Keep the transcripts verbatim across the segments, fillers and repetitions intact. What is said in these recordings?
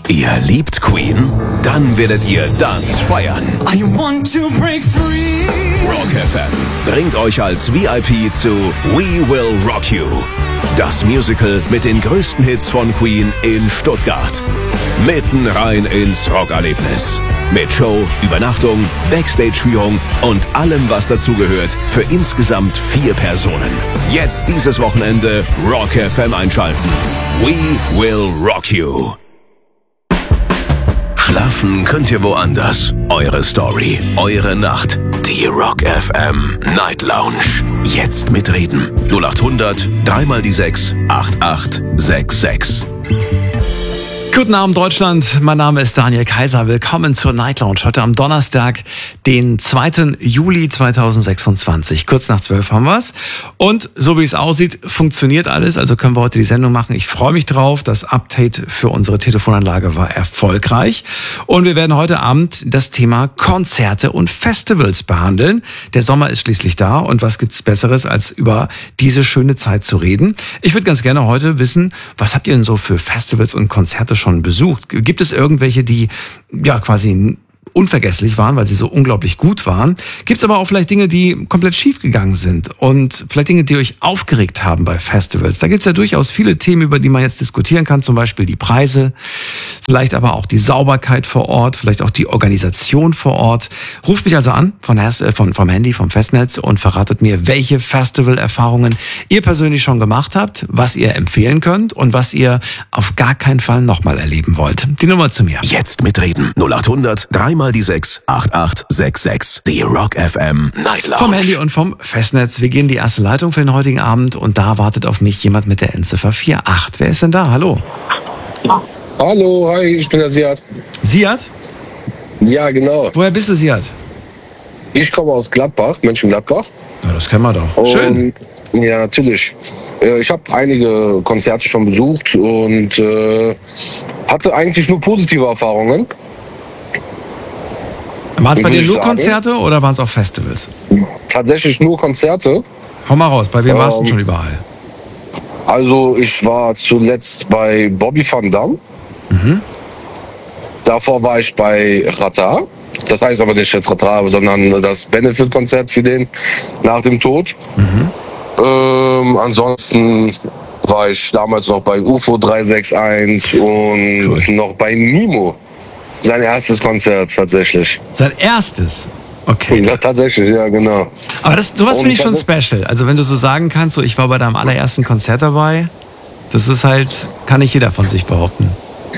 Ihr liebt Queen? Dann werdet ihr das feiern. I want to break free. Rock F M bringt euch als V I P zu We Will Rock You. Das Musical mit den größten Hits von Queen in Stuttgart. Mitten rein ins Rockerlebnis. Mit Show, Übernachtung, Backstage-Führung und allem, was dazugehört, für insgesamt vier Personen. Jetzt dieses Wochenende Rock F M einschalten. We Will Rock You. Schlafen könnt ihr woanders. Eure Story, eure Nacht. Die Rock F M Night Lounge. Jetzt mitreden. null acht hundert, dreimal die sechs, acht acht sechs sechs. Guten Abend Deutschland, mein Name ist Daniel Kaiser. Willkommen zur Night Lounge. Heute am Donnerstag, den zweiten Juli zweitausendsechsundzwanzig. Kurz nach zwölf haben wir's. Und so wie es aussieht, funktioniert alles. Also können wir heute die Sendung machen. Ich freue mich drauf. Das Update für unsere Telefonanlage war erfolgreich. Und wir werden heute Abend das Thema Konzerte und Festivals behandeln. Der Sommer ist schließlich da. Und was gibt's Besseres, als über diese schöne Zeit zu reden? Ich würde ganz gerne heute wissen, was habt ihr denn so für Festivals und Konzerte schon besucht? Gibt es irgendwelche, die ja quasi unvergesslich waren, weil sie so unglaublich gut waren? Gibt es aber auch vielleicht Dinge, die komplett schief gegangen sind und vielleicht Dinge, die euch aufgeregt haben bei Festivals? Da gibt es ja durchaus viele Themen, über die man jetzt diskutieren kann, zum Beispiel die Preise, vielleicht aber auch die Sauberkeit vor Ort, vielleicht auch die Organisation vor Ort. Ruft mich also an von, von, vom Handy, vom Festnetz und verratet mir, welche Festival-Erfahrungen ihr persönlich schon gemacht habt, was ihr empfehlen könnt und was ihr auf gar keinen Fall nochmal erleben wollt. Die Nummer zu mir. Jetzt mitreden. null acht hundert, dreimal die sechs, acht acht sechs sechs. Die Rock F M Night Lounge. Vom Handy und vom Festnetz. Wir gehen in die erste Leitung für den heutigen Abend und da wartet auf mich jemand mit der Endziffer vier acht. Wer ist denn da? Hallo. Hallo, hi, ich bin der Siad. Siad? Ja, genau. Woher bist du, Siad? Ich komme aus Gladbach, Mönchengladbach. Ja, das kennen wir doch. Schön. Und, ja, natürlich. Ich habe einige Konzerte schon besucht und äh, hatte eigentlich nur positive Erfahrungen. Waren es bei dir nur sagen. Konzerte oder waren es auch Festivals? Tatsächlich nur Konzerte. Hau mal raus, bei wem ähm, warst du denn schon überall? Also ich war zuletzt bei Bobby Van Dam. Mhm. Davor war ich bei Rata. Das heißt aber nicht jetzt Rata, sondern das Benefit-Konzert für den nach dem Tod. Mhm. Ähm, ansonsten war ich damals noch bei U F O drei sechs eins und cool. Noch bei Nimo. Sein erstes Konzert tatsächlich. Sein erstes? Okay. Ja, tatsächlich, ja, genau. Aber das, sowas finde ich schon das, special. Also wenn du so sagen kannst, so ich war bei deinem allerersten Konzert dabei, das ist halt, kann nicht jeder von sich behaupten.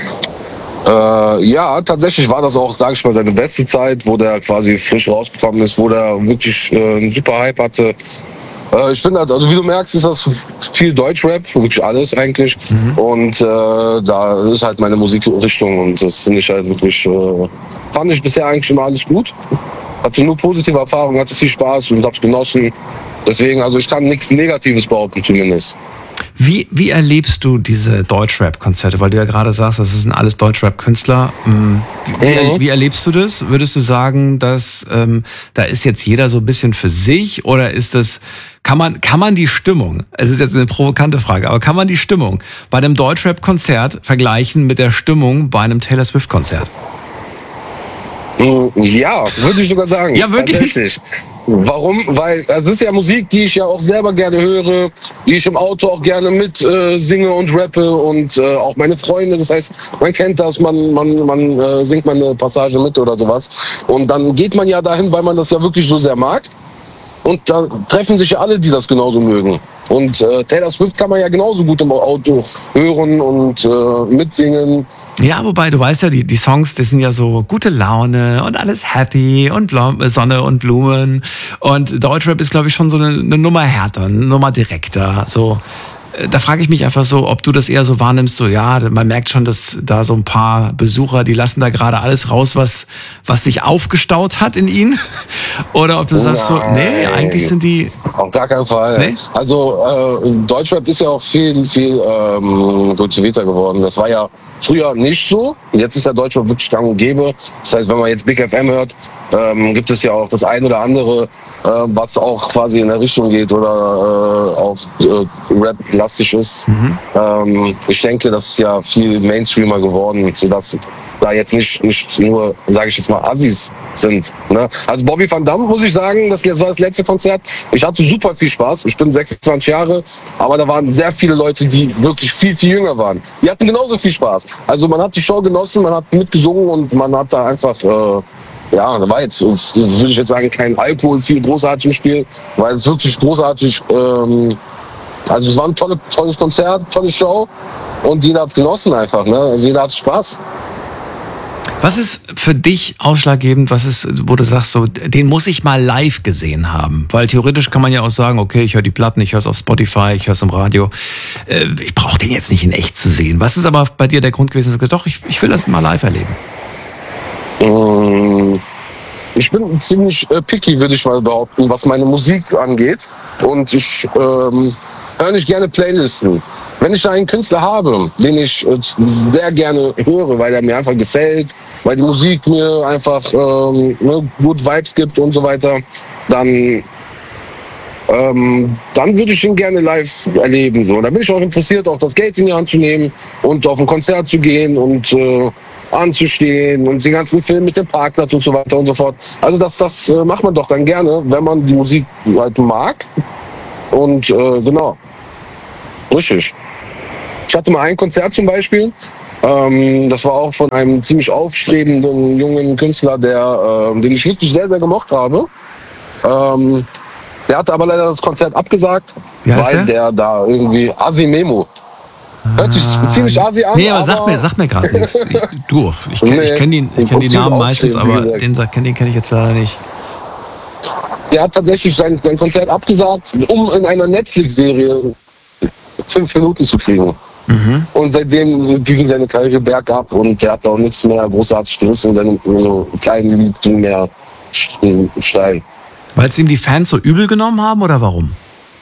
Äh, ja, tatsächlich war das auch, sage ich mal, seine beste Zeit, wo der quasi frisch rausgekommen ist, wo der wirklich äh, einen super Hype hatte. Äh, ich finde halt, also wie du merkst, ist das viel Deutschrap, wirklich alles eigentlich. Mhm. Und äh, da ist halt meine Musikrichtung und das finde ich halt wirklich, äh, fand ich bisher eigentlich immer alles gut. Hatte nur positive Erfahrungen, hatte viel Spaß und hab's genossen. Deswegen, also ich kann nichts Negatives behaupten zumindest. Wie, wie erlebst du diese Deutschrap-Konzerte? Weil du ja gerade sagst, das sind alles Deutschrap-Künstler. Wie, mhm. wie erlebst du das? Würdest du sagen, dass ähm, da ist jetzt jeder so ein bisschen für sich? Oder ist das, kann man, kann man die Stimmung, es ist jetzt eine provokante Frage, aber kann man die Stimmung bei einem Deutschrap-Konzert vergleichen mit der Stimmung bei einem Taylor Swift-Konzert? Ja, würde ich sogar sagen. Ja, wirklich? Tatsächlich. Warum? Weil es ist ja Musik, die ich ja auch selber gerne höre, die ich im Auto auch gerne mit äh, singe und rappe und äh, auch meine Freunde. Das heißt, man kennt das, man, man, man äh, singt mal eine Passage mit oder sowas. Und dann geht man ja dahin, weil man das ja wirklich so sehr mag. Und da treffen sich ja alle, die das genauso mögen. Und äh, Taylor Swift kann man ja genauso gut im Auto hören und äh, mitsingen. Ja, wobei, du weißt ja, die, die Songs, das sind ja so gute Laune und alles happy und Bl- Sonne und Blumen. Und Deutschrap ist, glaube ich, schon so eine, eine Nummer härter, eine Nummer direkter. So, da frage ich mich einfach so, ob du das eher so wahrnimmst, so ja, man merkt schon, dass da so ein paar Besucher, die lassen da gerade alles raus, was, was sich aufgestaut hat in ihnen. Oder ob du sagst so, nee, eigentlich sind die... Auf gar keinen Fall. Nee? Also äh, Deutschrap ist ja auch viel, viel ähm, kultivierter geworden. Das war ja früher nicht so. Jetzt ist ja Deutschrap wirklich gang und gäbe. Das heißt, wenn man jetzt Big F M hört, ähm, gibt es ja auch das eine oder andere, äh, was auch quasi in der Richtung geht oder äh, auch äh, Rap-lastig ist. Mhm. Ähm, ich denke, das ist ja viel Mainstreamer geworden, sodass da jetzt nicht, nicht nur, sage ich jetzt mal, Assis sind. Ne? Also Bobby Van Dam, muss ich sagen, das war das letzte Konzert. Ich hatte super viel Spaß. Ich bin sechsundzwanzig Jahre, aber da waren sehr viele Leute, die wirklich viel, viel jünger waren. Die hatten genauso viel Spaß. Also man hat die Show genossen, man hat mitgesungen und man hat da einfach, äh, ja, da war jetzt, würde ich jetzt sagen, kein Alkohol, viel großartig im Spiel, weil es wirklich großartig, ähm, also es war ein tolle, tolles Konzert, tolle Show und jeder hat genossen einfach, ne? Also jeder hat Spaß. Was ist für dich ausschlaggebend, was ist, wo du sagst, so, den muss ich mal live gesehen haben? Weil theoretisch kann man ja auch sagen, okay, ich höre die Platten, ich höre es auf Spotify, ich höre es im Radio. Äh, ich brauche den jetzt nicht in echt zu sehen. Was ist aber bei dir der Grund gewesen, dass du gesagt hast, doch, ich, ich will das mal live erleben? Ich bin ziemlich äh, picky, würde ich mal behaupten, was meine Musik angeht. Und ich ähm, höre nicht gerne Playlisten. Wenn ich da einen Künstler habe, den ich äh, sehr gerne höre, weil er mir einfach gefällt, weil die Musik mir einfach ähm, ne, gut Vibes gibt und so weiter, dann, ähm, dann würde ich ihn gerne live erleben. So. Da bin ich auch interessiert, auch das Geld in die Hand zu nehmen und auf ein Konzert zu gehen und äh, anzustehen und den ganzen Film mit dem Parkplatz und so weiter und so fort. Also das, das äh, macht man doch dann gerne, wenn man die Musik halt mag. Und äh, genau, richtig. Ich hatte mal ein Konzert zum Beispiel, ähm, das war auch von einem ziemlich aufstrebenden jungen Künstler, der, äh, den ich wirklich sehr, sehr gemocht habe. Ähm, der hatte aber leider das Konzert abgesagt, weil der? der da irgendwie Asi Memo. Hört sich ah, ziemlich Asi an. Nee, aber, aber sag mir, sag mir gerade nichts. Ich, du, ich kenne nee, kenn die, ich kenn die Namen meistens, aber den, den kenne ich jetzt leider nicht. Der hat tatsächlich sein, sein Konzert abgesagt, um in einer Netflix-Serie fünf Minuten zu kriegen. Mhm. Und seitdem ging seine Karriere bergab und der hat auch nichts mehr großartig gerissen, seine so kleinen Lied ging mehr steil. Weil es ihm die Fans so übel genommen haben oder warum?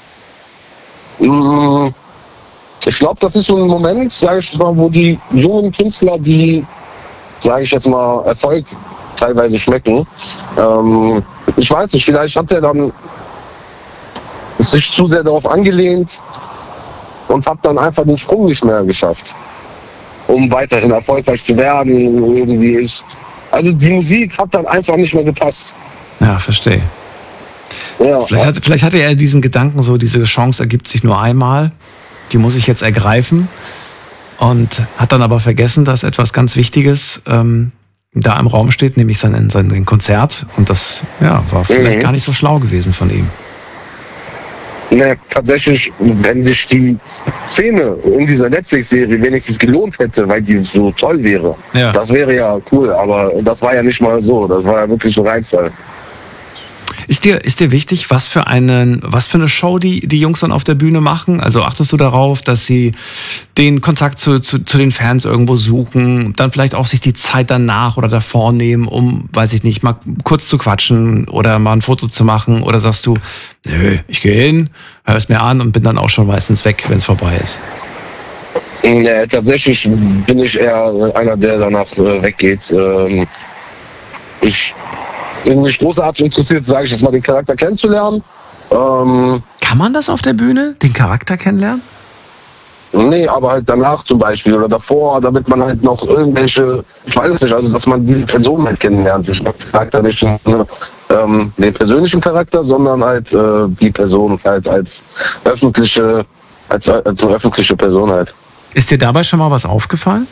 Ich glaube, das ist so ein Moment, sage ich mal, wo die jungen Künstler, die, sage ich jetzt mal, Erfolg teilweise schmecken, ähm, ich weiß nicht, vielleicht hat er dann sich zu sehr darauf angelehnt und hat dann einfach den Sprung nicht mehr geschafft, um weiterhin erfolgreich zu werden. Irgendwie ist. Also die Musik hat dann einfach nicht mehr gepasst. Ja, verstehe. Ja. Vielleicht, hat, vielleicht hatte er diesen Gedanken, so diese Chance ergibt sich nur einmal, die muss ich jetzt ergreifen, und hat dann aber vergessen, dass etwas ganz Wichtiges ähm, da im Raum steht, nämlich sein, sein Konzert, und das ja, war vielleicht mhm. gar nicht so schlau gewesen von ihm. Ne, tatsächlich, wenn sich die Szene in dieser Netflix-Serie wenigstens gelohnt hätte, weil die so toll wäre, ja. Das wäre ja cool, aber das war ja nicht mal so, das war ja wirklich ein Reinfall. Ist dir, ist dir wichtig, was für einen, was für eine Show die, die Jungs dann auf der Bühne machen? Also achtest du darauf, dass sie den Kontakt zu, zu, zu den Fans irgendwo suchen, dann vielleicht auch sich die Zeit danach oder davor nehmen, um, weiß ich nicht, mal kurz zu quatschen oder mal ein Foto zu machen? Oder sagst du, nö, ich gehe hin, hör es mir an und bin dann auch schon meistens weg, wenn es vorbei ist? Ja, tatsächlich bin ich eher einer, der danach äh, weggeht. Ähm, ich bin mich großartig interessiert, sage ich jetzt mal, den Charakter kennenzulernen. Ähm, Kann man das auf der Bühne, den Charakter kennenlernen? Nee, aber halt danach zum Beispiel oder davor, damit man halt noch irgendwelche, ich weiß es nicht, also dass man diese Person halt kennenlernt. Ich mag den Charakter nicht ne, ähm, den persönlichen Charakter, sondern halt äh, die Person halt als öffentliche, als, als eine öffentliche Person halt. Ist dir dabei schon mal was aufgefallen?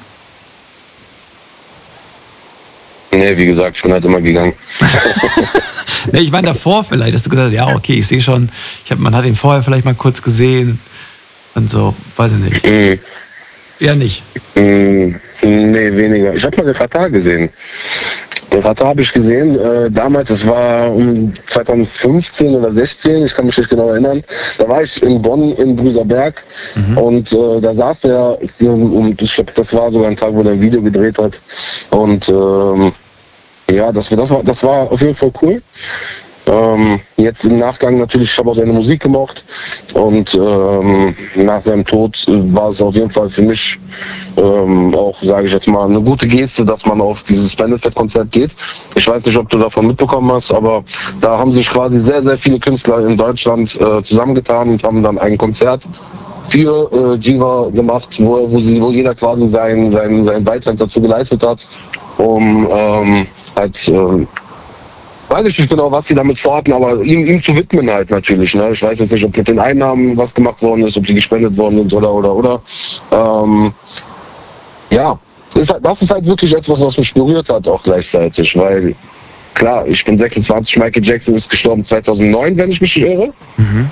Nee, wie gesagt, ich bin halt immer gegangen. Nee, ich meine davor vielleicht, dass du gesagt hast, ja okay, ich sehe schon, ich hab, man hat ihn vorher vielleicht mal kurz gesehen und so, weiß ich nicht. Mm. Ja, nicht? Mm, nee, weniger. Ich habe mal den Katar gesehen. Den Katar habe ich gesehen, äh, damals, das war um zwanzig fünfzehn oder sechzehn, ich kann mich nicht genau erinnern. Da war ich in Bonn, in Brüserberg mhm. und äh, da saß er, und ich glaube, das war sogar ein Tag, wo er ein Video gedreht hat. Und ähm, ja, das, das, war, das war auf jeden Fall cool. Ähm, jetzt im Nachgang natürlich, ich habe auch seine Musik gemocht und ähm, nach seinem Tod war es auf jeden Fall für mich ähm, auch, sage ich jetzt mal, eine gute Geste, dass man auf dieses Benefit-Konzert geht. Ich weiß nicht, ob du davon mitbekommen hast, aber da haben sich quasi sehr, sehr viele Künstler in Deutschland äh, zusammengetan und haben dann ein Konzert für äh, Jiva gemacht, wo, wo, sie, wo jeder quasi seinen, seinen, seinen Beitrag dazu geleistet hat, um ähm, halt... Äh, weiß ich nicht genau, was sie damit vorhatten, aber ihm, ihm zu widmen halt natürlich. Ne? Ich weiß jetzt nicht, ob mit den Einnahmen was gemacht worden ist, ob die gespendet worden sind oder, oder, oder. Ähm, ja, ist halt, das ist halt wirklich etwas, was mich berührt hat auch gleichzeitig, weil klar, ich bin sechsundzwanzig, Michael Jackson ist gestorben zweitausendneun, wenn ich mich nicht irre. Mhm.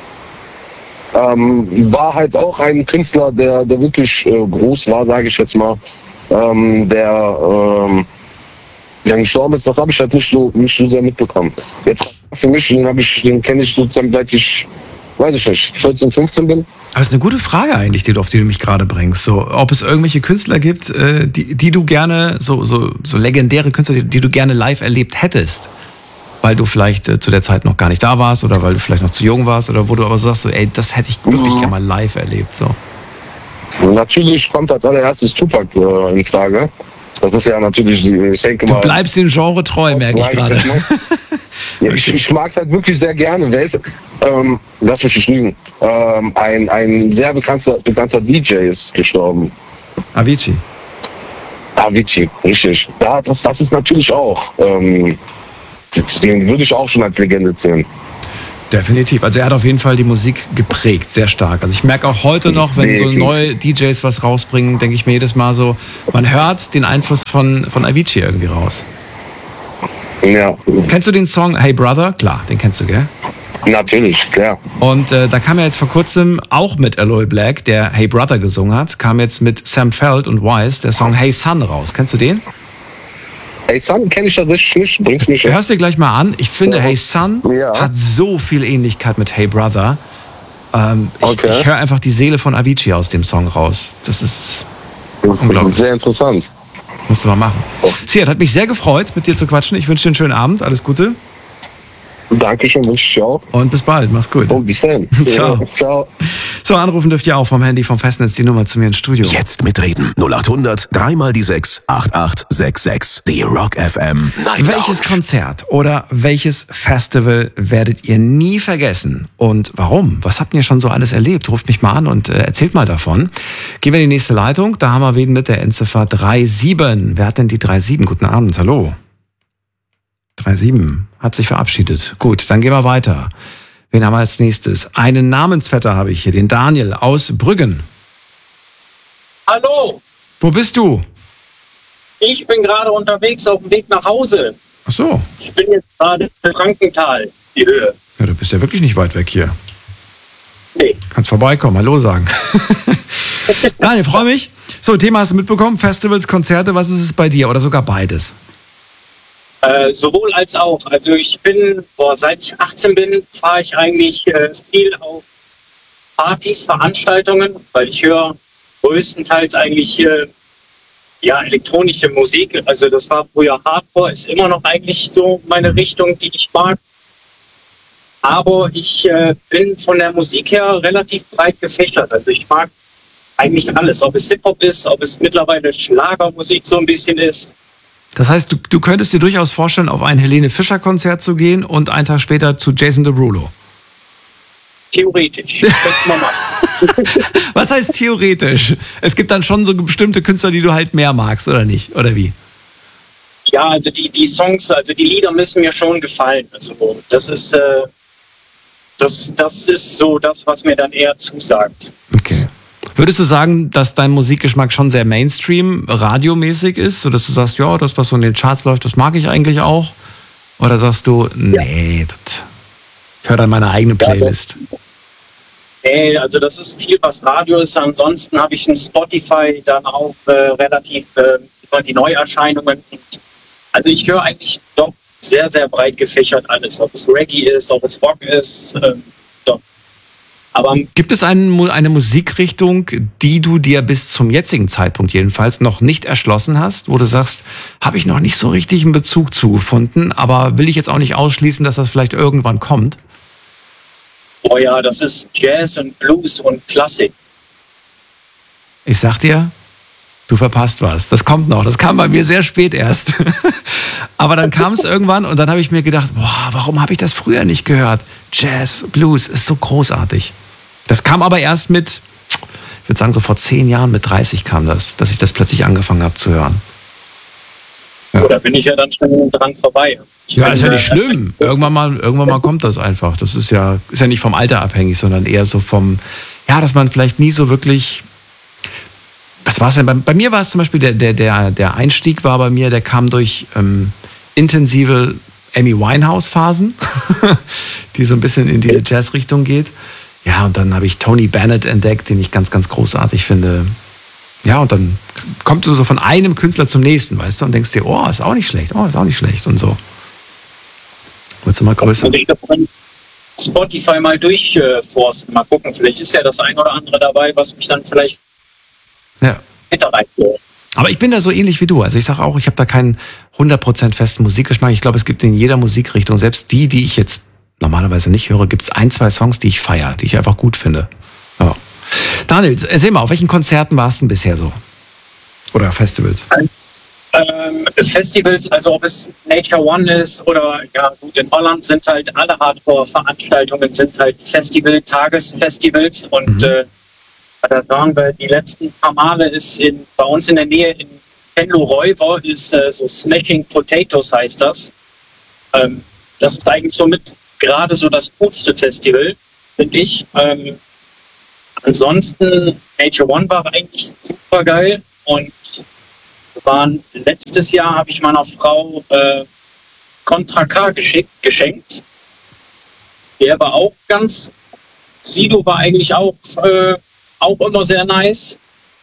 Ähm, war halt auch ein Künstler, der, der wirklich äh, groß war, sage ich jetzt mal, ähm, der... Ähm, Ja, gestorben ist, das habe ich halt nicht so, nicht so sehr mitbekommen. Jetzt für mich, den habe ich, den kenne ich sozusagen seit ich, weiß ich nicht, vierzehn, fünfzehn bin. Aber es ist eine gute Frage eigentlich, die du, auf die du mich gerade bringst. So, ob es irgendwelche Künstler gibt, äh, die, die du gerne, so, so, so legendäre Künstler, die, die du gerne live erlebt hättest. Weil du vielleicht äh, zu der Zeit noch gar nicht da warst oder weil du vielleicht noch zu jung warst oder wo du aber so sagst, so, ey, das hätte ich wirklich mhm. gerne mal live erlebt. So. Natürlich kommt als allererstes Tupac äh, in Frage. Das ist ja natürlich, ich denke mal... Du bleibst dem Genre treu, merke ich gerade. Ja, ich ich mag es halt wirklich sehr gerne. Wer ist, ähm, lass mich nicht lügen, ähm, ein, ein sehr bekannter, bekannter D J ist gestorben. Avicii. Avicii, richtig. Ja, das, das ist natürlich auch, ähm, den würde ich auch schon als Legende zählen. Definitiv. Also er hat auf jeden Fall die Musik geprägt, sehr stark. Also ich merke auch heute noch, wenn so neue D Js was rausbringen, denke ich mir jedes Mal so, man hört den Einfluss von, von Avicii irgendwie raus. Ja. Kennst du den Song Hey Brother? Klar, den kennst du, gell? Natürlich, klar. Und äh, da kam ja jetzt vor kurzem auch mit Aloe Black, der Hey Brother gesungen hat, kam jetzt mit Sam Feld und Wise der Song Hey Son raus. Kennst du den? Hey Son kenne ich tatsächlich nicht, bringst mich. Hörst dir gleich mal an. Ich finde, ja. Hey Son ja. hat so viel Ähnlichkeit mit Hey Brother. Ähm, ich okay. ich höre einfach die Seele von Avicii aus dem Song raus. Das ist das unglaublich. Ist sehr interessant. Musst du mal machen. Oh. Siad, hat mich sehr gefreut, mit dir zu quatschen. Ich wünsche dir einen schönen Abend. Alles Gute. Dankeschön, wünsche ich dir auch. Und bis bald, mach's gut. Und bis dann. Ciao. Ja, ciao. So, anrufen dürft ihr auch vom Handy, vom Festnetz, die Nummer zu mir ins Studio. Jetzt mitreden. null acht hundert, dreimal die sechs, acht acht sechs sechs. Die Rock F M Night Welches Lounge. Konzert oder welches Festival werdet ihr nie vergessen? Und warum? Was habt ihr schon so alles erlebt? Ruft mich mal an und äh, erzählt mal davon. Gehen wir in die nächste Leitung. Da haben wir wen mit der Endziffer drei sieben. Wer hat denn die drei sieben? Guten Abend, hallo. drei sieben hat sich verabschiedet. Gut, dann gehen wir weiter. Wen haben wir als nächstes? Einen Namensvetter habe ich hier, den Daniel aus Brüggen. Hallo. Wo bist du? Ich bin gerade unterwegs auf dem Weg nach Hause. Ach so. Ich bin jetzt gerade in Frankenthal, die Höhe. Ja, du bist ja wirklich nicht weit weg hier. Nee. Kannst vorbeikommen, hallo sagen. Daniel, freue mich. So, Thema hast du mitbekommen, Festivals, Konzerte, was ist es bei dir? Oder sogar beides? Äh, sowohl als auch. Also ich bin, boah, seit ich achtzehn bin, fahre ich eigentlich äh, viel auf Partys, Veranstaltungen, weil ich höre größtenteils eigentlich äh, ja, elektronische Musik. Also das war früher Hardcore, ist immer noch eigentlich so meine Richtung, die ich mag. Aber ich äh, bin von der Musik her relativ breit gefächert. Also ich mag eigentlich alles, ob es Hip-Hop ist, ob es mittlerweile Schlagermusik so ein bisschen ist. Das heißt, du, du könntest dir durchaus vorstellen, auf ein Helene Fischer-Konzert zu gehen und einen Tag später zu Jason Derulo. Theoretisch. Was heißt theoretisch? Es gibt dann schon so bestimmte Künstler, die du halt mehr magst, oder nicht? Oder wie? Ja, also die, die Songs, also die Lieder müssen mir schon gefallen. Also das ist, äh, das, das ist so das, was mir dann eher zusagt. Okay. Würdest du sagen, dass dein Musikgeschmack schon sehr Mainstream, radiomäßig ist? Sodass du sagst, ja, das, was so in den Charts läuft, das mag ich eigentlich auch? Oder sagst du, nee, ja. das, ich höre dann meine eigene Playlist? Ja, nee, also das ist viel, was Radio ist. Ansonsten habe ich in Spotify dann auch äh, relativ äh, über die Neuerscheinungen. Also ich höre eigentlich doch sehr, sehr breit gefächert alles. Ob es Reggae ist, ob es Rock ist, äh, doch. Aber gibt es einen, eine Musikrichtung, die du dir bis zum jetzigen Zeitpunkt jedenfalls noch nicht erschlossen hast, wo du sagst, habe ich noch nicht so richtig einen Bezug zu gefunden, aber will ich jetzt auch nicht ausschließen, dass das vielleicht irgendwann kommt? Oh ja, das ist Jazz und Blues und Klassik. Ich sag dir, du verpasst was. Das kommt noch. Das kam bei mir sehr spät erst. Aber dann kam es irgendwann und dann habe ich mir gedacht, boah, warum habe ich das früher nicht gehört? Jazz, Blues ist so großartig. Das kam aber erst mit, ich würde sagen so vor zehn Jahren, mit dreißig kam das, dass ich das plötzlich angefangen habe zu hören. Ja. Da bin ich ja dann schon dran vorbei. Ich ja, bin, ist ja nicht äh, schlimm. Irgendwann mal, irgendwann mal kommt das einfach. Das ist ja, ist ja nicht vom Alter abhängig, sondern eher so vom, ja, dass man vielleicht nie so wirklich. Was war es denn? Bei, bei mir war es zum Beispiel, der, der, der, der Einstieg war bei mir, der kam durch ähm, intensive Amy Winehouse-Phasen, die so ein bisschen in diese Jazz-Richtung geht. Ja, und dann habe ich Tony Bennett entdeckt, den ich ganz, ganz großartig finde. Ja, und dann kommt du so von einem Künstler zum nächsten, weißt du, und denkst dir, oh, ist auch nicht schlecht, oh, ist auch nicht schlecht und so. Wird's immer größer. Und ich glaube, Spotify mal durchforsten, mal gucken, vielleicht ist ja das ein oder andere dabei, was mich dann vielleicht Ja. hinterreicht wird. Aber ich bin da so ähnlich wie du. Also ich sage auch, ich habe da keinen hundert Prozent festen Musikgeschmack. Ich glaube, es gibt in jeder Musikrichtung, selbst die, die ich jetzt normalerweise nicht höre, gibt es ein, zwei Songs, die ich feiere, die ich einfach gut finde. Ja. Daniel, erzähl mal, auf welchen Konzerten warst du denn bisher so? Oder Festivals? Ähm, Festivals, also ob es Nature One ist oder, ja gut, in Holland sind halt alle Hardcore-Veranstaltungen, sind halt Festival, Tagesfestivals und Mhm. äh, da sagen wir, die letzten paar Male ist in, bei uns in der Nähe in Venlo-Räuver ist äh, so Smashing Potatoes heißt das. Ähm, das ist eigentlich somit gerade so das coolste Festival, finde ich. Ähm, ansonsten, Nature One war eigentlich super geil und wir waren, letztes Jahr habe ich meiner Frau äh, Contra K geschickt, geschenkt. Der war auch ganz, Sido war eigentlich auch äh, auch immer sehr nice.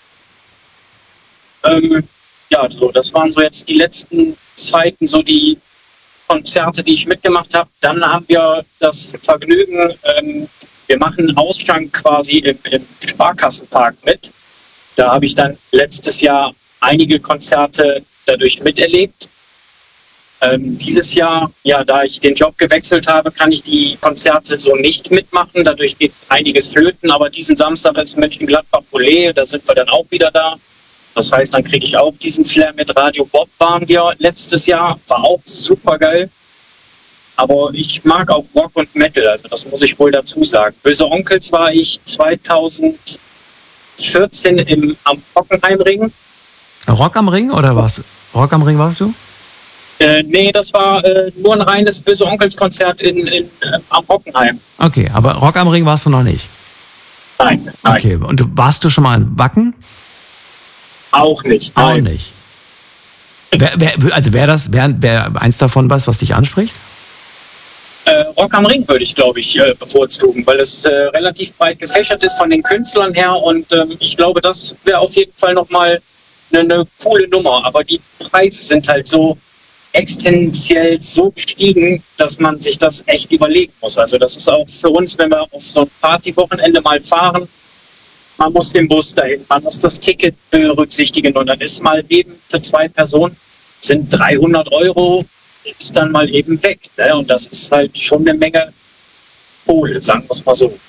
Ähm, ja, so, das waren so jetzt die letzten Zeiten, so die Konzerte, die ich mitgemacht habe. Dann haben wir das Vergnügen, ähm, wir machen Ausschank quasi im, im Sparkassenpark mit. Da habe ich dann letztes Jahr einige Konzerte dadurch miterlebt. Ähm, dieses Jahr, ja, da ich den Job gewechselt habe, kann ich die Konzerte so nicht mitmachen. Dadurch geht einiges flöten. Aber diesen Samstag ist Mönchengladbach-Boulé, da sind wir dann auch wieder da. Das heißt, dann kriege ich auch diesen Flair mit. Radio Bob waren wir letztes Jahr, war auch super geil. Aber ich mag auch Rock und Metal, also das muss ich wohl dazu sagen. Böse Onkels war ich zweitausendvierzehn im, am Hockenheimring. Rock am Ring oder was? Rock am Ring warst du? Äh, nee, das war äh, nur ein reines Böse Onkels-Konzert in, in, äh, am Hockenheim. Okay, aber Rock am Ring warst du noch nicht? Nein, nein, Okay, und du- warst du schon mal in Wacken? auch nicht. Auch Nein. nicht. Wär, wär, also wäre das, wäre wär eins davon was, was dich anspricht? Äh, Rock am Ring würde ich, glaube ich, äh, bevorzugen, weil es äh, relativ breit gefächert ist von den Künstlern her und ähm, ich glaube, das wäre auf jeden Fall nochmal eine, eine coole Nummer. Aber die Preise sind halt so exponentiell so gestiegen, dass man sich das echt überlegen muss. Also das ist auch für uns, wenn wir auf so ein Partywochenende mal fahren, man muss den Bus dahin, man muss das Ticket berücksichtigen und dann ist mal eben für zwei Personen sind dreihundert Euro ist dann mal eben weg. Ne? Und das ist halt schon eine Menge Kohle, sagen wir es mal so.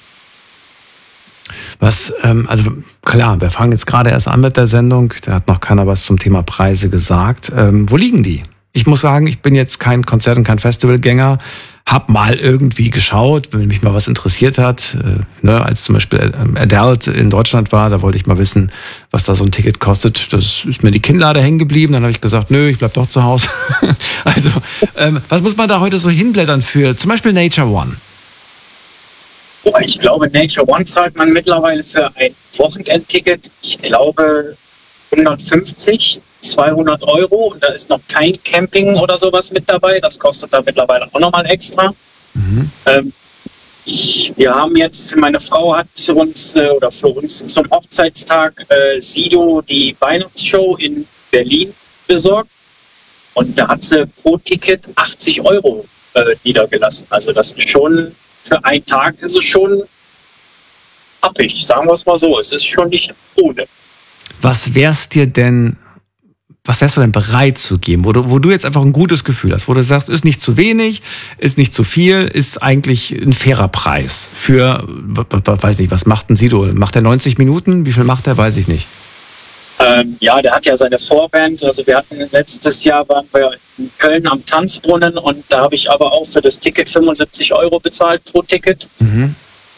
Was, ähm, also klar, wir fangen jetzt gerade erst an mit der Sendung, da hat noch keiner was zum Thema Preise gesagt. Ähm, wo liegen die? Ich muss sagen, ich bin jetzt kein Konzert- und kein Festivalgänger, hab mal irgendwie geschaut, wenn mich mal was interessiert hat, äh, ne, als zum Beispiel ähm, Adele in Deutschland war, da wollte ich mal wissen, was da so ein Ticket kostet. Das ist mir die Kinnlade hängen geblieben, dann habe ich gesagt, nö, ich bleib doch zu Hause. Also, ähm, was muss man da heute so hinblättern für zum Beispiel Nature One? Oh, ich glaube, Nature One zahlt man mittlerweile für ein Wochenendticket, ich glaube hundertfünfzig, zweihundert Euro und da ist noch kein Camping oder sowas mit dabei. Das kostet da mittlerweile auch nochmal extra. Mhm. Ähm, ich, wir haben jetzt, meine Frau hat uns äh, oder für uns zum Hochzeitstag äh, Sido die Weihnachtsshow in Berlin besorgt und da hat sie pro Ticket achtzig Euro äh, niedergelassen. Also das ist schon, für einen Tag ist es schon happig, sagen wir es mal so. Es ist schon nicht ohne. Was wärst dir denn, was wärst du denn bereit zu geben, wo du, wo du jetzt einfach ein gutes Gefühl hast, wo du sagst, ist nicht zu wenig, ist nicht zu viel, ist eigentlich ein fairer Preis für, weiß nicht, was macht ein Sido? Macht er neunzig Minuten? Wie viel macht er? Weiß ich nicht. Ähm, ja, der hat ja seine Vorband. Also wir hatten letztes Jahr waren wir in Köln am Tanzbrunnen und da habe ich aber auch für das Ticket fünfundsiebzig Euro bezahlt pro Ticket. Mhm.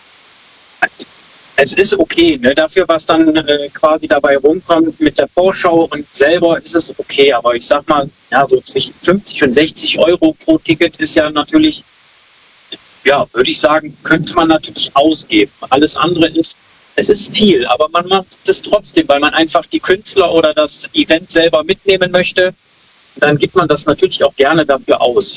Es ist okay, ne? Dafür, was dann äh, quasi dabei rumkommt mit der Vorschau und selber ist es okay. Aber ich sag mal, ja, so zwischen fünfzig und sechzig Euro pro Ticket ist ja natürlich, ja, würde ich sagen, könnte man natürlich ausgeben. Alles andere ist, es ist viel, aber man macht es trotzdem, weil man einfach die Künstler oder das Event selber mitnehmen möchte. Dann gibt man das natürlich auch gerne dafür aus.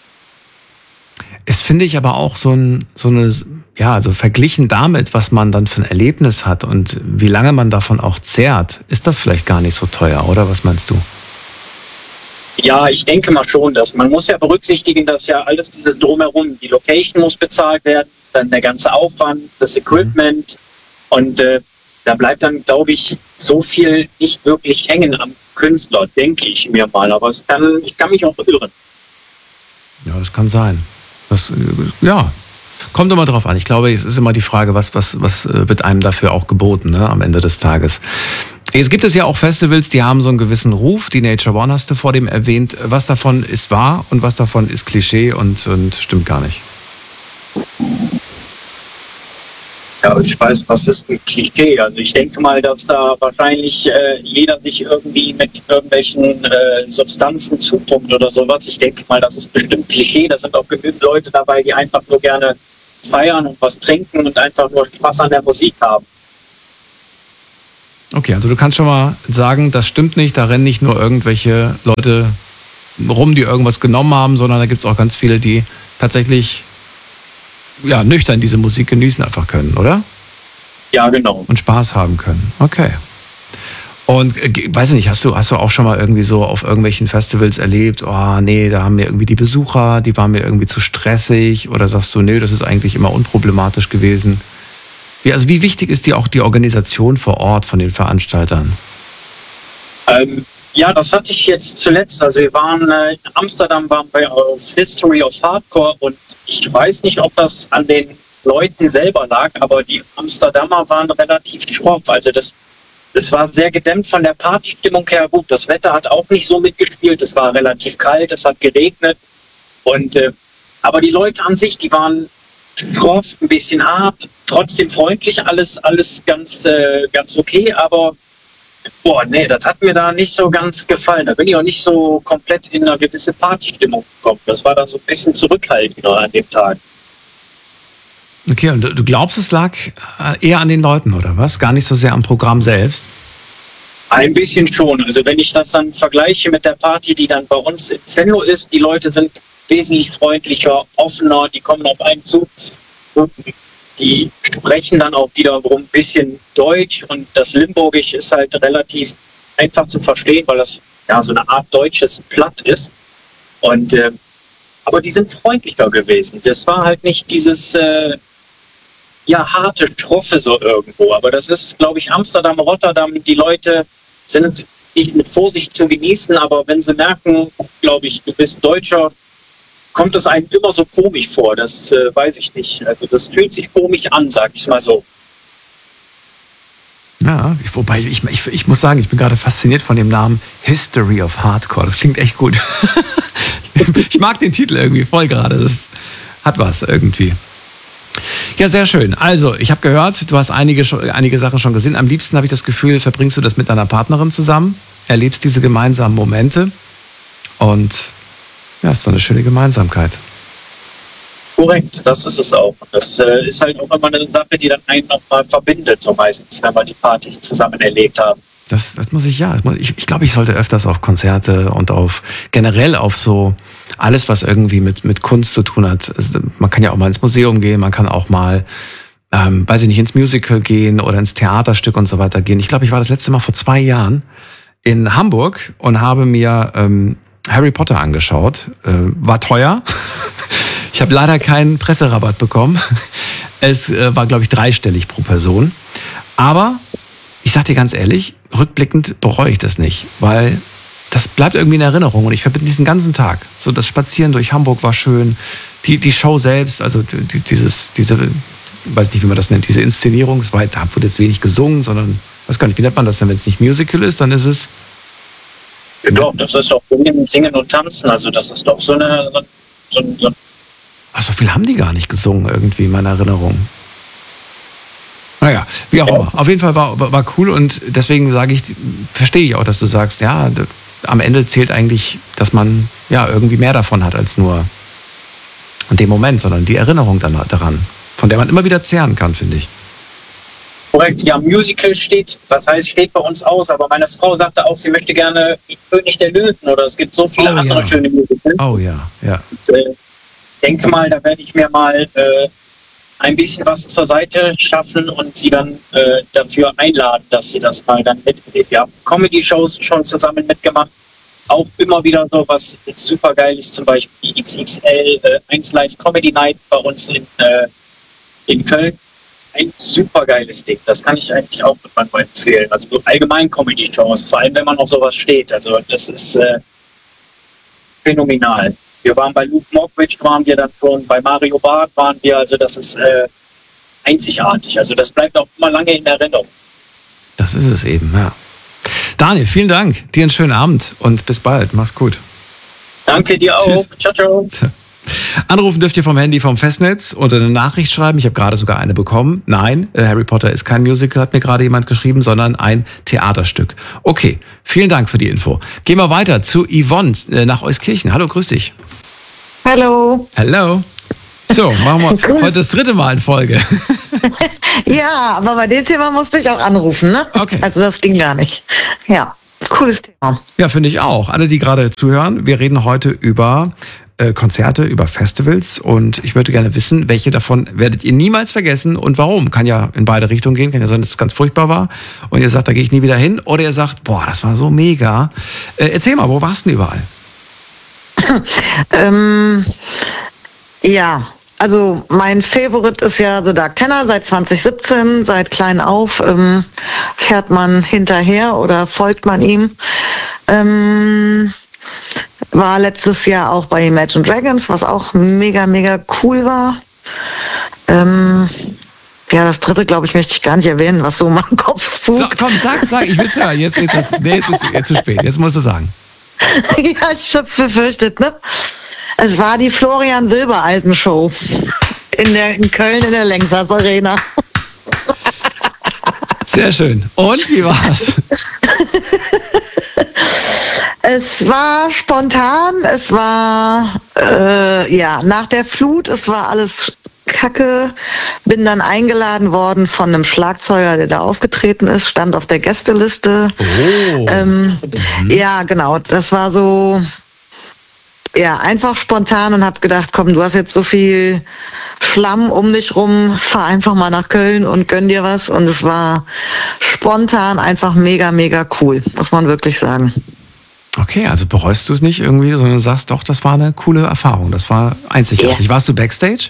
Es finde ich aber auch so, ein, so eine, ja, also verglichen damit, was man dann für ein Erlebnis hat und wie lange man davon auch zehrt, ist das vielleicht gar nicht so teuer, oder? Was meinst du? Ja, ich denke mal schon, dass man muss ja berücksichtigen, dass ja alles dieses Drumherum, die Location muss bezahlt werden, dann der ganze Aufwand, das Equipment. Mhm. Und äh, da bleibt dann, glaube ich, so viel nicht wirklich hängen am Künstler, denke ich mir mal. Aber es kann, ich kann mich auch irren. Ja, das kann sein. Das, ja, kommt immer drauf an. Ich glaube, es ist immer die Frage, was, was, was wird einem dafür auch geboten, ne, am Ende des Tages. Jetzt gibt es ja auch Festivals, die haben so einen gewissen Ruf. Die Nature One hast du vor dem erwähnt. Was davon ist wahr und was davon ist Klischee und, und stimmt gar nicht? Ja, ich weiß, was ist ein Klischee? Also ich denke mal, dass da wahrscheinlich äh, jeder sich irgendwie mit irgendwelchen äh, Substanzen zupumpt oder sowas. Ich denke mal, das ist bestimmt Klischee. Da sind auch genügend Leute dabei, die einfach nur gerne feiern und was trinken und einfach nur Spaß an der Musik haben. Okay, also du kannst schon mal sagen, das stimmt nicht. Da rennen nicht nur irgendwelche Leute rum, die irgendwas genommen haben, sondern da gibt es auch ganz viele, die tatsächlich ja, nüchtern diese Musik genießen einfach können, oder? Ja, genau. Und Spaß haben können. Okay. Und äh, weiß ich nicht, hast du, hast du auch schon mal irgendwie so auf irgendwelchen Festivals erlebt, oh nee, da haben mir irgendwie die Besucher, die waren mir irgendwie zu stressig, oder sagst du, nee, das ist eigentlich immer unproblematisch gewesen? Wie, also wie wichtig ist dir auch die Organisation vor Ort von den Veranstaltern? Ähm, ja, das hatte ich jetzt zuletzt. Also wir waren äh, in Amsterdam, waren wir auf History of Hardcore und ich weiß nicht, ob das an den Leuten selber lag, aber die Amsterdamer waren relativ schroff. Also das, das war sehr gedämmt von der Partystimmung her. Gut, das Wetter hat auch nicht so mitgespielt. Es war relativ kalt, es hat geregnet. Und, äh, aber die Leute an sich, die waren schroff, ein bisschen hart, trotzdem freundlich, alles, alles ganz, äh, ganz okay, aber boah, nee, das hat mir da nicht so ganz gefallen. Da bin ich auch nicht so komplett in eine gewisse Partystimmung gekommen. Das war dann so ein bisschen zurückhaltender an dem Tag. Okay, und du glaubst, es lag eher an den Leuten, oder was? Gar nicht so sehr am Programm selbst? Ein bisschen schon. Also wenn ich das dann vergleiche mit der Party, die dann bei uns in Venlo ist, die Leute sind wesentlich freundlicher, offener, die kommen auf einen zu. Die sprechen dann auch wiederum ein bisschen Deutsch und das Limburgisch ist halt relativ einfach zu verstehen, weil das ja so eine Art deutsches Platt ist. Und äh, aber die sind freundlicher gewesen. Das war halt nicht dieses äh, ja harte Schroffe so irgendwo. Aber das ist, glaube ich, Amsterdam, Rotterdam. Die Leute sind nicht mit Vorsicht zu genießen, aber wenn sie merken, glaube ich, du bist Deutscher, kommt es einem immer so komisch vor, das äh, weiß ich nicht. Also das fühlt sich komisch an, sag ich mal so. Ja, ich, wobei ich, ich, ich muss sagen, ich bin gerade fasziniert von dem Namen History of Hardcore. Das klingt echt gut. Ich mag den Titel irgendwie voll gerade. Das hat was irgendwie. Ja, sehr schön. Also, ich habe gehört, du hast einige, einige Sachen schon gesehen. Am liebsten habe ich das Gefühl, verbringst du das mit deiner Partnerin zusammen, erlebst diese gemeinsamen Momente und ja, ist doch eine schöne Gemeinsamkeit. Korrekt, das ist es auch. Das äh, ist halt auch immer eine Sache, die dann einen nochmal verbindet, so meistens, wenn wir die Partys zusammen erlebt haben. Das, das muss ich, ja. Ich, ich glaube, ich sollte öfters auf Konzerte und auf generell auf so alles, was irgendwie mit, mit Kunst zu tun hat. Also man kann ja auch mal ins Museum gehen, man kann auch mal, ähm, weiß ich nicht, ins Musical gehen oder ins Theaterstück und so weiter gehen. Ich glaube, ich war das letzte Mal vor zwei Jahren in Hamburg und habe mir ähm, Harry Potter angeschaut. Äh, war teuer. Ich habe leider keinen Presserabatt bekommen. Es äh, war, glaube ich, dreistellig pro Person. Aber ich sag dir ganz ehrlich, rückblickend bereue ich das nicht, weil das bleibt irgendwie in Erinnerung und ich verbinde diesen ganzen Tag. So das Spazieren durch Hamburg war schön, die, die Show selbst, also die, dieses, diese, weiß nicht, wie man das nennt, diese Inszenierung, es war, da wurde jetzt wenig gesungen, sondern, weiß gar nicht, wie nennt man das denn, wenn es nicht Musical ist, dann ist es... Ja, doch, das ist doch Singen und Tanzen, also das ist doch so eine... So, so Ach, so viel haben die gar nicht gesungen irgendwie in meiner Erinnerung. Naja, wie auch immer. Auf jeden Fall war, war cool und deswegen sage ich, verstehe ich auch, dass du sagst, ja, am Ende zählt eigentlich, dass man ja irgendwie mehr davon hat als nur in dem Moment, sondern die Erinnerung dann daran, von der man immer wieder zehren kann, finde ich. Korrekt, ja, Musical steht, was heißt, steht bei uns aus, aber meine Frau sagte auch, sie möchte gerne König der Löwen oder es gibt so viele oh, andere ja. schöne Musicals. Oh ja, ja. Und, äh, denke mal, da werde ich mir mal äh, ein bisschen was zur Seite schaffen und sie dann äh, dafür einladen, dass sie das mal dann mitnehmen. Wir haben Comedy-Shows schon zusammen mitgemacht. Auch immer wieder so was super geil ist, zum Beispiel die X X L äh, eins Live Comedy Night bei uns in, äh, in Köln. Ein super geiles Ding. Das kann ich eigentlich auch manchmal empfehlen. Also so allgemein Comedy-Shows, vor allem wenn man auf sowas steht. Also das ist äh, phänomenal. Wir waren bei Luke Mockridge, waren wir dann schon, bei Mario Barth waren wir, also das ist äh, einzigartig. Also das bleibt auch immer lange in Erinnerung. Das ist es eben, ja. Daniel, vielen Dank. Dir einen schönen Abend und bis bald. Mach's gut. Danke dir auch. Tschüss. Ciao, ciao. Anrufen dürft ihr vom Handy vom Festnetz oder eine Nachricht schreiben. Ich habe gerade sogar eine bekommen. Nein, Harry Potter ist kein Musical, hat mir gerade jemand geschrieben, sondern ein Theaterstück. Okay, vielen Dank für die Info. Gehen wir weiter zu Yvonne nach Euskirchen. Hallo, grüß dich. Hallo. Hallo. So, machen wir heute das dritte Mal in Folge. Ja, aber bei dem Thema musste ich auch anrufen, ne? Okay. Also das ging gar nicht. Ja, cooles Thema. Ja, finde ich auch. Alle, die gerade zuhören, wir reden heute über äh, Konzerte, über Festivals und ich würde gerne wissen, welche davon werdet ihr niemals vergessen und warum? Kann ja in beide Richtungen gehen, kann ja sein, dass es ganz furchtbar war und ihr sagt, da gehe ich nie wieder hin oder ihr sagt, boah, das war so mega. Äh, erzähl mal, wo warst du denn überall? ähm, ja, also mein Favorit ist ja The Dark Tenor seit zwanzig siebzehn, seit klein auf ähm, fährt man hinterher oder folgt man ihm. Ähm, war letztes Jahr auch bei Imagine Dragons, was auch mega, mega cool war. Ähm, ja, das dritte, glaube ich, möchte ich gar nicht erwähnen, was so in meinem Kopf spukt. So, komm, sag, sag, ich will's hören. Jetzt, jetzt, jetzt, nee, jetzt ist jetzt zu spät, jetzt musst du sagen. Ja, ich hab's befürchtet, ne? Es war die Florian Silbereisen Show in, der, in Köln in der Längsatz Arena. Sehr schön. Und wie war's? Es war spontan, es war äh, ja nach der Flut, es war alles Kacke. Bin dann eingeladen worden von einem Schlagzeuger, der da aufgetreten ist, stand auf der Gästeliste. Oh. Ähm, mhm. Ja, genau. Das war so ja einfach spontan und hab gedacht, komm, du hast jetzt so viel Schlamm um dich rum, fahr einfach mal nach Köln und gönn dir was. Und es war spontan einfach mega, mega cool, muss man wirklich sagen. Okay, also bereust du es nicht irgendwie, sondern sagst doch, das war eine coole Erfahrung, das war einzigartig. Ja. Warst du Backstage?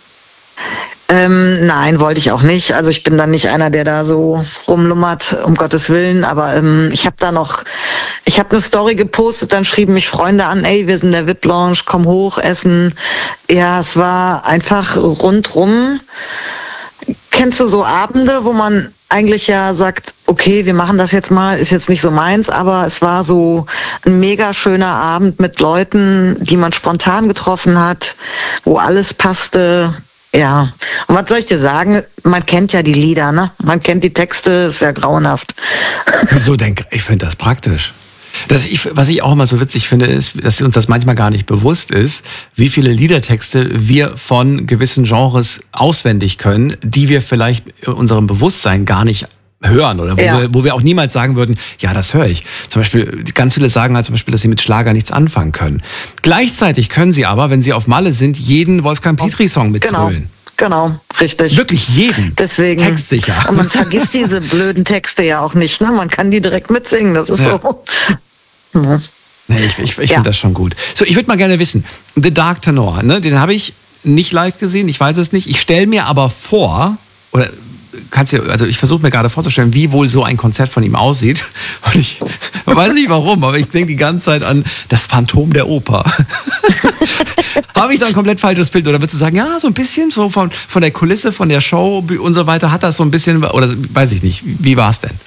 Ähm, nein, wollte ich auch nicht. Also ich bin dann nicht einer, der da so rumlummert, um Gottes Willen. Aber ähm, ich habe da noch, ich habe eine Story gepostet, dann schrieben mich Freunde an, ey, wir sind in der V I P-Lounge, komm hoch, essen. Ja, es war einfach rundrum. Kennst du so Abende, wo man eigentlich ja sagt, okay, wir machen das jetzt mal, ist jetzt nicht so meins, aber es war so ein mega schöner Abend mit Leuten, die man spontan getroffen hat, wo alles passte. Ja, und was soll ich dir sagen? Man kennt ja die Lieder, ne? Man kennt die Texte, ist ja grauenhaft. So denke ich, finde das praktisch. Das ich, was ich auch immer so witzig finde, ist, dass uns das manchmal gar nicht bewusst ist, wie viele Liedertexte wir von gewissen Genres auswendig können, die wir vielleicht in unserem Bewusstsein gar nicht hören oder wo, ja. wir, wo wir auch niemals sagen würden, ja, das höre ich. Zum Beispiel, ganz viele sagen halt zum Beispiel, dass sie mit Schlager nichts anfangen können. Gleichzeitig können sie aber, wenn sie auf Malle sind, jeden Wolfgang Petri-Song mitgrölen. Genau. Genau, richtig. Wirklich jeden. Deswegen. Textsicher. Und man vergisst diese blöden Texte ja auch nicht, ne? Man kann die direkt mitsingen, das ist ja. so. Ja. Nee, ich ich, ich ja. finde das schon gut. So, ich würde mal gerne wissen, The Dark Tenor, ne, den habe ich nicht live gesehen, ich weiß es nicht. Ich stelle mir aber vor, oder kannst du, also ich versuche mir gerade vorzustellen, wie wohl so ein Konzert von ihm aussieht. Und ich weiß nicht warum, aber ich denke die ganze Zeit an das Phantom der Oper. Habe ich da ein komplett falsches Bild? Oder würdest du sagen, ja, so ein bisschen so von, von der Kulisse, von der Show und so weiter, hat das so ein bisschen, oder weiß ich nicht, wie war es denn?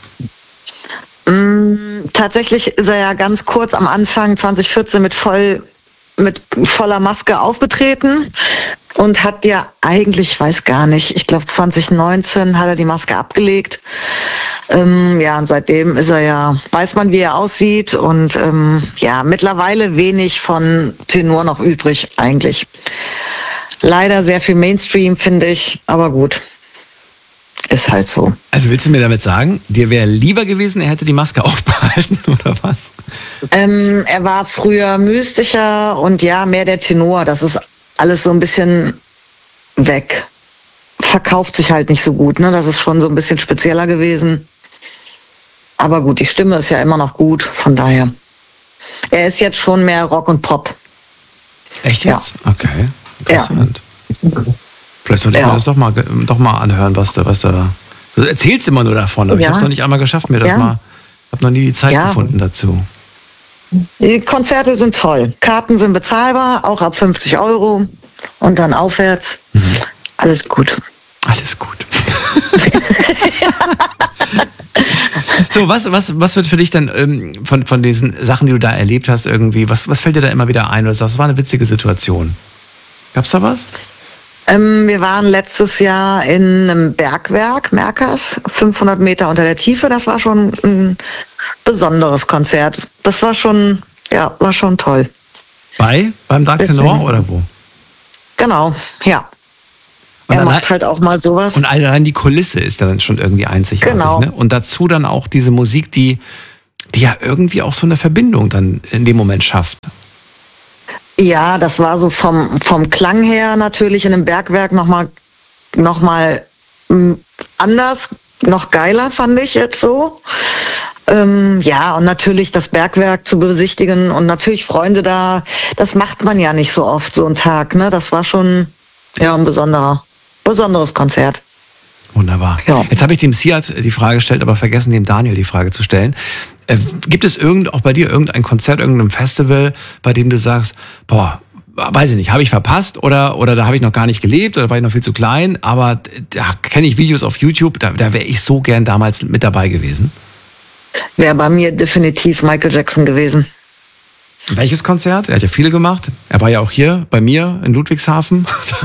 Mm, tatsächlich ist er ja ganz kurz am Anfang zwanzig vierzehn mit voll mit voller Maske aufgetreten und hat ja eigentlich, ich weiß gar nicht, ich glaube zwanzig neunzehn hat er die Maske abgelegt. Ähm, ja, und seitdem ist er ja, weiß man, wie er aussieht und ähm, ja, mittlerweile wenig von Tenor noch übrig eigentlich. Leider sehr viel Mainstream, finde ich, aber gut. Ist halt so. Also willst du mir damit sagen, dir wäre lieber gewesen, er hätte die Maske aufbehalten oder was? Ähm, er war früher mystischer und ja, mehr der Tenor. Das ist alles so ein bisschen weg. Verkauft sich halt nicht so gut, ne? Das ist schon so ein bisschen spezieller gewesen. Aber gut, die Stimme ist ja immer noch gut, von daher. Er ist jetzt schon mehr Rock und Pop. Echt jetzt? Ja. Okay, interessant. Ja. Vielleicht sollte ich ja. mir das doch mal, doch mal anhören, was da, was da. Du erzählst immer nur davon, aber ja. ich habe es noch nicht einmal geschafft, mir das ja. mal. Ich habe noch nie die Zeit ja. gefunden dazu. Die Konzerte sind toll. Karten sind bezahlbar, auch ab fünfzig Euro und dann aufwärts. Mhm. Alles gut. Alles gut. So, was, was, was wird für dich denn ähm, von, von diesen Sachen, die du da erlebt hast, irgendwie, was, was fällt dir da immer wieder ein? Oder sagst, das war eine witzige Situation. Gab's da was? Ähm, wir waren letztes Jahr in einem Bergwerk, Merkers, fünfhundert Meter unter der Tiefe. Das war schon ein besonderes Konzert. Das war schon, ja, war schon toll. Bei? Beim Dark Tenor oder wo? Genau, ja. Und er macht halt auch mal sowas. Und allein die Kulisse ist dann schon irgendwie einzigartig. Genau. Ne? Und dazu dann auch diese Musik, die, die ja irgendwie auch so eine Verbindung dann in dem Moment schafft. Ja, das war so vom, vom Klang her natürlich in einem Bergwerk nochmal noch mal anders, noch geiler fand ich jetzt so. Ähm, ja, und natürlich das Bergwerk zu besichtigen und natürlich Freunde da, das macht man ja nicht so oft, so einen Tag. Ne? Das war schon ja ein besonderer, besonderes Konzert. Wunderbar. Ja. Jetzt habe ich dem Siad die Frage gestellt, aber vergessen, dem Daniel die Frage zu stellen. Äh, gibt es irgend, auch bei dir irgendein Konzert, irgendein Festival, bei dem du sagst, boah, weiß ich nicht, habe ich verpasst oder, oder da habe ich noch gar nicht gelebt oder war ich noch viel zu klein, aber da kenne ich Videos auf YouTube, da, da wäre ich so gern damals mit dabei gewesen? Wäre bei mir definitiv Michael Jackson gewesen. Welches Konzert? Er hat ja viele gemacht. Er war ja auch hier bei mir in Ludwigshafen.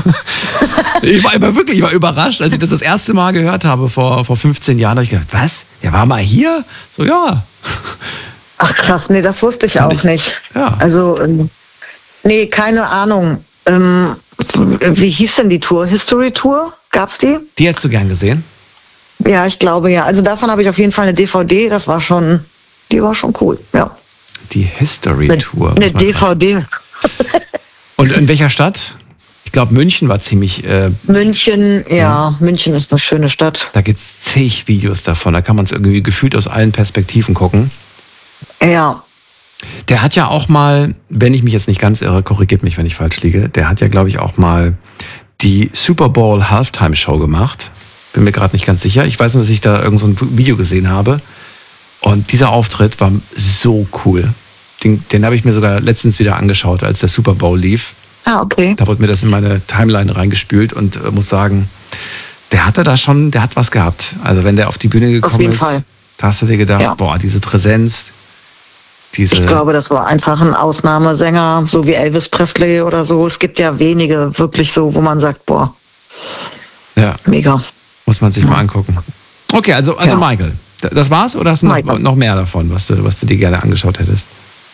Ich war immer wirklich, ich war überrascht, als ich das das erste Mal gehört habe vor, vor fünfzehn Jahren. Da habe ich gedacht, was? Er war mal hier? So, ja. Ach krass, nee, das wusste ich auch ich, nicht. Ja. Also, nee, keine Ahnung. Ähm, wie hieß denn die Tour? History Tour? Gab's die? Die hättest du gern gesehen? Ja, ich glaube ja. Also davon habe ich auf jeden Fall eine D V D. Das war schon, die war schon cool, ja. Die History Tour. Eine, eine D V D. Und in welcher Stadt? Ich glaube, München war ziemlich... Äh, München, ja, ja, München ist eine schöne Stadt. Da gibt es zig Videos davon. Da kann man es irgendwie gefühlt aus allen Perspektiven gucken. Ja. Der hat ja auch mal, wenn ich mich jetzt nicht ganz irre, korrigiert mich, wenn ich falsch liege, der hat ja, glaube ich, auch mal die Super Bowl Halftime Show gemacht. Bin mir gerade nicht ganz sicher. Ich weiß nur, dass ich da irgend so ein Video gesehen habe. Und dieser Auftritt war so cool. Den, den habe ich mir sogar letztens wieder angeschaut, als der Super Bowl lief. Ah, okay. Da wurde mir das in meine Timeline reingespült und äh, muss sagen, der hatte da schon, der hat was gehabt. Also wenn der auf die Bühne gekommen auf jeden ist, Fall. Da hast du dir gedacht, ja. boah, diese Präsenz, diese... Ich glaube, das war einfach ein Ausnahmesänger, so wie Elvis Presley oder so. Es gibt ja wenige wirklich so, wo man sagt, boah, ja. mega. Muss man sich ja. mal angucken. Okay, also, also ja. Michael, das war's oder hast du noch, noch mehr davon, was du, was du dir gerne angeschaut hättest?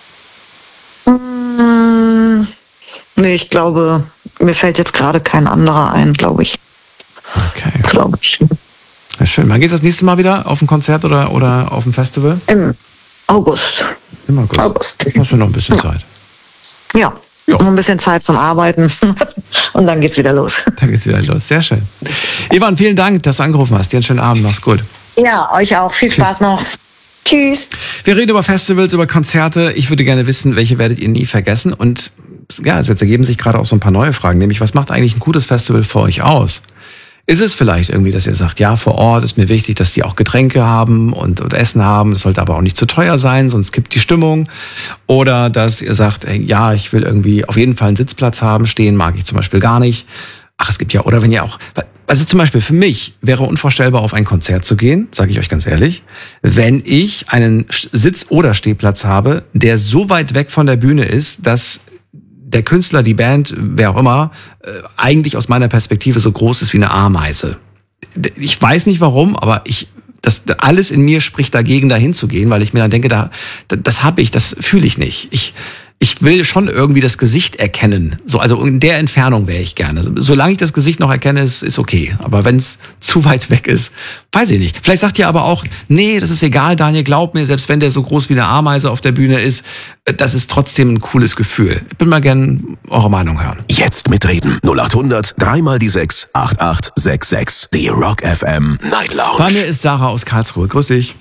Mmh, nee, ich glaube, mir fällt jetzt gerade kein anderer ein, glaube ich. Okay. Glaube ich. Ja, schön. Wann geht's das nächste Mal wieder? Auf ein Konzert oder, oder auf ein Festival? Im August. Im August. August. Hast du noch ein bisschen ja. Zeit? Ja. Jo. Noch ein bisschen Zeit zum Arbeiten und dann geht's wieder los. Dann geht's wieder los. Sehr schön. Ivan, vielen Dank, dass du angerufen hast. Dir einen schönen Abend. Mach's gut. Ja, euch auch. Viel Spaß Tschüss. noch. Tschüss. Wir reden über Festivals, über Konzerte. Ich würde gerne wissen, welche werdet ihr nie vergessen? Und ja, jetzt ergeben sich gerade auch so ein paar neue Fragen, nämlich was macht eigentlich ein gutes Festival für euch aus? Ist es vielleicht irgendwie, dass ihr sagt, ja, vor Ort ist mir wichtig, dass die auch Getränke haben und, und Essen haben, es sollte aber auch nicht zu teuer sein, sonst kippt die Stimmung. Oder dass ihr sagt, ey, ja, ich will irgendwie auf jeden Fall einen Sitzplatz haben, stehen mag ich zum Beispiel gar nicht. Ach, es gibt ja, oder wenn ihr auch, also zum Beispiel für mich wäre unvorstellbar, auf ein Konzert zu gehen, sage ich euch ganz ehrlich, wenn ich einen Sitz- oder Stehplatz habe, der so weit weg von der Bühne ist, dass der Künstler, die Band, wer auch immer, äh, eigentlich aus meiner Perspektive so groß ist wie eine Ameise. Ich weiß nicht warum, aber ich, das alles in mir spricht dagegen, dahin zu gehen, weil ich mir dann denke, da, das habe ich, das fühle ich nicht. Ich, ich will schon irgendwie das Gesicht erkennen. So, also in der Entfernung wäre ich gerne. Solange ich das Gesicht noch erkenne, ist, ist okay. Aber wenn es zu weit weg ist, weiß ich nicht. Vielleicht sagt ihr aber auch, nee, das ist egal, Daniel, glaub mir, selbst wenn der so groß wie eine Ameise auf der Bühne ist, das ist trotzdem ein cooles Gefühl. Ich bin mal gern eure Meinung hören. Jetzt mitreden. null acht hundert, dreimal die sechs, acht acht sechs sechs. Die Rock F M Night Lounge. Bei mir ist Sarah aus Karlsruhe. Grüß dich.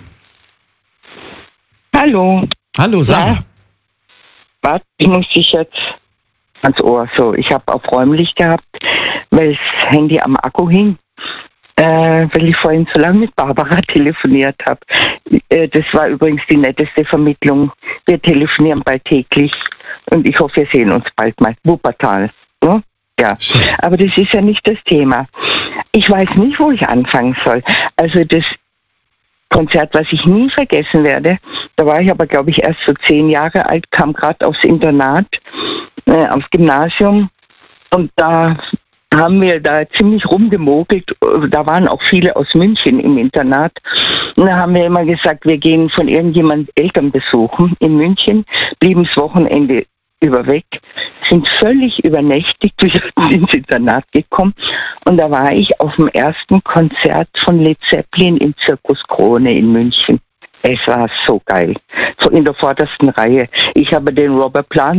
Hallo. Hallo, Sarah. Ja. Warte, ich muss dich jetzt ans Ohr. So, ich habe auf räumlich gehabt, weil das Handy am Akku hing, äh, weil ich vorhin so lange mit Barbara telefoniert habe. Äh, das war übrigens die netteste Vermittlung. Wir telefonieren bald täglich und ich hoffe, wir sehen uns bald mal. Wuppertal. Ja? Ja. Aber das ist ja nicht das Thema. Ich weiß nicht, wo ich anfangen soll. Also das Konzert, was ich nie vergessen werde, da war ich aber, glaube ich, erst so zehn Jahre alt, kam gerade aufs Internat, äh, aufs Gymnasium und da haben wir da ziemlich rumgemogelt. Da waren auch viele aus München im Internat. Und da haben wir immer gesagt, wir gehen von irgendjemandem Eltern besuchen in München, blieben das Wochenende über weg, sind völlig übernächtigt wieder ins Internat gekommen und da war ich auf dem ersten Konzert von Led Zeppelin im Zirkus Krone in München. Es war so geil, so in der vordersten Reihe. Ich habe den Robert Plant